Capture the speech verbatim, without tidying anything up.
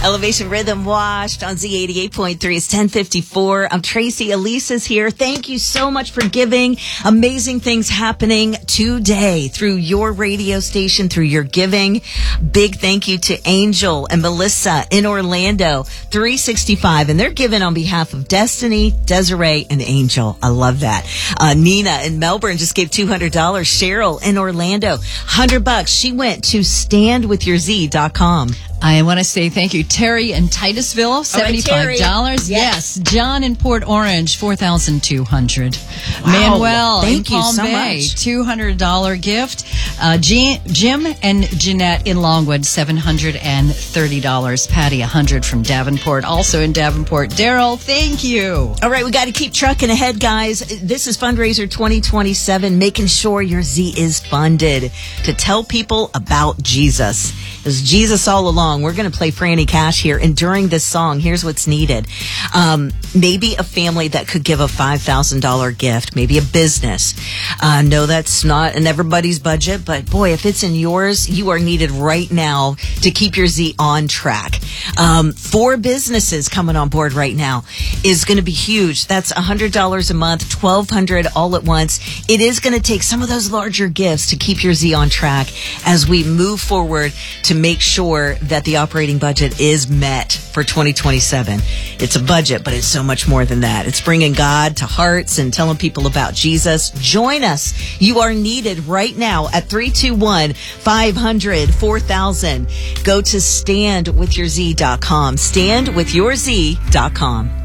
Elevation Rhythm Washed on Z eighty-eight point three. It's ten fifty-four. I'm Tracy. Elisa's here. Thank you so much for giving. Amazing things happening today through your radio station, through your giving. Big thank you to Angel and Melissa in Orlando, three sixty-five. And they're giving on behalf of Destiny, Desiree, and Angel. I love that. Uh, Nina in Melbourne just gave two hundred dollars. Cheryl in Orlando, one hundred bucks. She went to stand with your z dot com. I want to say thank you. Terry in Titusville, seventy-five dollars. Right, yes. yes. John in Port Orange, four thousand two hundred dollars. Wow. Manuel thank in you Palm so Bay, much. two hundred dollars gift. Uh, G- Jim and Jeanette in Longwood, seven hundred thirty dollars. Patty, one hundred dollars from Davenport. Also in Davenport, Daryl, thank you. All right, we got to keep trucking ahead, guys. This is Fundraiser twenty twenty-seven, making sure your Z is funded to tell people about Jesus. There's Jesus all along. We're going to play Franny Cash here. And during this song, here's what's needed. Um, maybe a family that could give a five thousand dollars gift. Maybe a business. Uh, no, that's not in everybody's budget. But boy, if it's in yours, you are needed right now to keep your Z on track. Um, four businesses coming on board right now is going to be huge. That's one hundred dollars a month, twelve hundred dollars all at once. It is going to take some of those larger gifts to keep your Z on track as we move forward to make sure that the operating budget is met for twenty twenty-seven. It's a budget, but it's so much more than that. It's bringing God to hearts and telling people about Jesus. Join us. You are needed right now at three two one, five hundred, four thousand. Go to stand with your z dot com. stand with your z dot com.